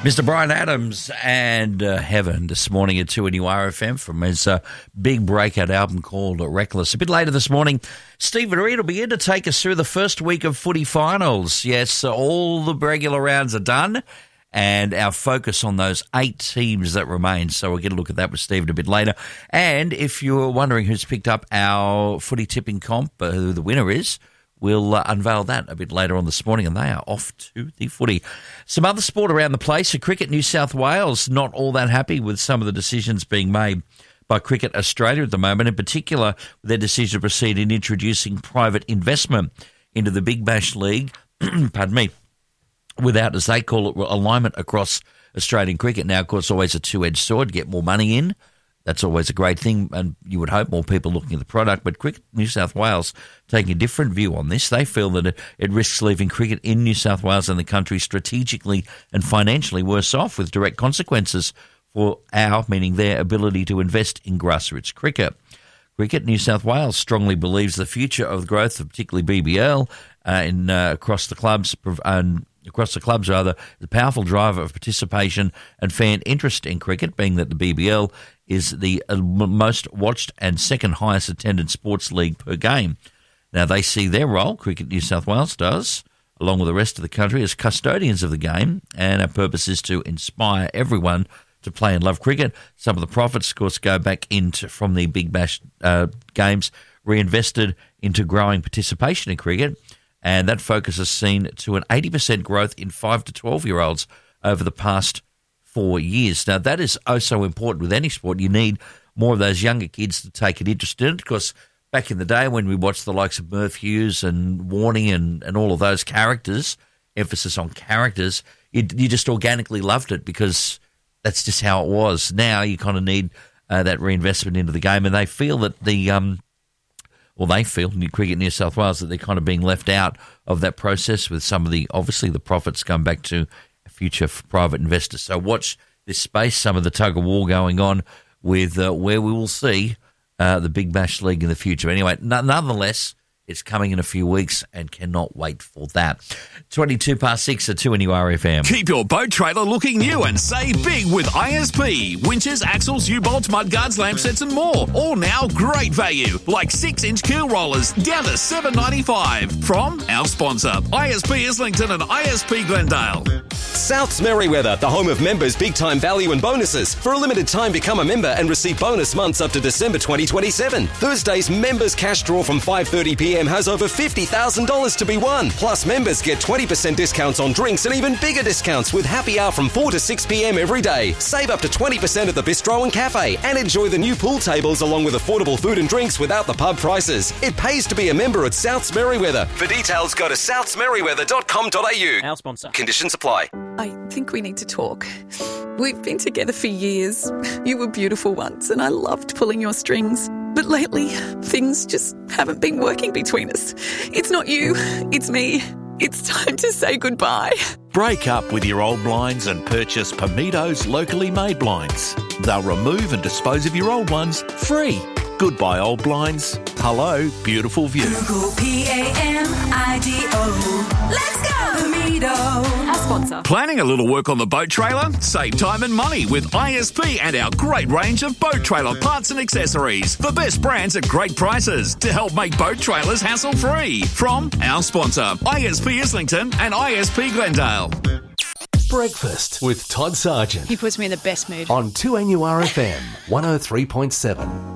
Mr. Brian Adams and Heaven this morning at 2NURFM from his big breakout album called Reckless. A bit later this morning, Stephen Reid will be in to take us through the first week of footy finals. Yes, all the regular rounds are done and our focus on those 8 teams that remain. So we'll get a look at that with Stephen a bit later. And if you're wondering who's picked up our footy tipping comp, who the winner is, we'll unveil that a bit later on this morning, and they are off to the footy. Some other sport around the place. Cricket New South Wales not all that happy with some of the decisions being made by Cricket Australia at the moment, in particular their decision to proceed in introducing private investment into the Big Bash League, pardon me, without, as they call it, alignment across Australian cricket. Now, of course, always a two-edged sword, get more money in. That's always a great thing, and you would hope more people looking at the product. But Cricket New South Wales taking a different view on this. They feel that it risks leaving cricket in New South Wales and the country strategically and financially worse off, with direct consequences for our, meaning their, ability to invest in grassroots cricket. Cricket New South Wales strongly believes the future of the growth of particularly BBL across the clubs the powerful driver of participation and fan interest in cricket, being that the BBL is the most watched and second highest attended sports league per game. Now, they see their role, Cricket New South Wales does, along with the rest of the country, as custodians of the game, and our purpose is to inspire everyone to play and love cricket. Some of the profits, of course, go back from the Big Bash games, reinvested into growing participation in cricket, and that focus has seen to an 80% growth in 5 to 12-year-olds over the past 4 years. Now, that is oh so important with any sport. You need more of those younger kids to take an interest in it, because back in the day when we watched the likes of Murph Hughes and Warnie and all of those characters, emphasis on characters, you just organically loved it because that's just how it was. Now you kind of need that reinvestment into the game, and they feel that Cricket New South Wales, that they're kind of being left out of that process, with some of the profits going back to future private investors. So watch this space, some of the tug of war going on with where we will see the Big Bash League in the future. Anyway, nonetheless, it's coming in a few weeks and cannot wait for that. 6 at 2NURFM. Keep your boat trailer looking new and save big with ISP. Winches, axles, U-bolts, mudguards, lamp sets and more. All now great value, like 6-inch keel rollers down to $7.95 from our sponsor, ISP Islington and ISP Glendale. Souths Merriweather, the home of members' big-time value and bonuses. For a limited time, become a member and receive bonus months up to December 2027. Thursday's members' cash draw from 5:30 p.m. has over $50,000 to be won. Plus, members get 20% discounts on drinks and even bigger discounts with happy hour from 4 to 6 p.m. every day. Save up to 20% at the bistro and cafe and enjoy the new pool tables along with affordable food and drinks without the pub prices. It pays to be a member at Souths Merriweather. For details, go to southsmerriweather.com.au. Our sponsor. Conditions apply. I think we need to talk. We've been together for years. You were beautiful once and I loved pulling your strings. But lately, things just haven't been working between us. It's not you, it's me. It's time to say goodbye. Break up with your old blinds and purchase Pamitos locally made blinds. They'll remove and dispose of your old ones free. Goodbye, old blinds. Hello, beautiful view. Google PAMIDO. Let's go, Pamito. Our sponsor. Planning a little work on the boat trailer? Save time and money with ISP and our great range of boat trailer parts and accessories. The best brands at great prices to help make boat trailers hassle-free. From our sponsor, ISP Islington and ISP Glendale. Breakfast with Todd Sargent He puts me in the best mood. on 2NURFM 103.7.